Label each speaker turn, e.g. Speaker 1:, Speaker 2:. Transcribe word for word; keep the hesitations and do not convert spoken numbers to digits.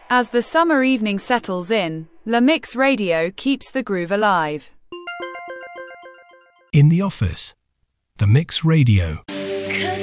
Speaker 1: As the summer evening settles in, Le Mix Radio keeps the groove alive.
Speaker 2: In the office, The Mix Radio.